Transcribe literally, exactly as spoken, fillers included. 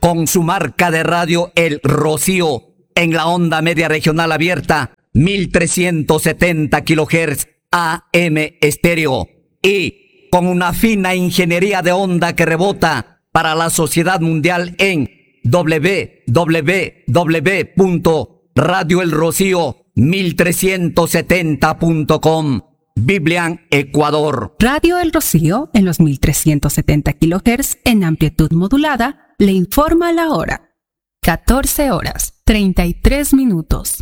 con su marca de radio El Rocío en la onda media regional abierta mil trescientos setenta kilohertz A M estéreo y con una fina ingeniería de onda que rebota para la sociedad mundial en doble u doble u doble u punto radio el rocío mil trescientos setenta punto com. Biblian, Ecuador. Radio El Rocío en los mil trescientos setenta kilohertz en amplitud modulada le informa la hora. catorce horas, treinta y tres minutos.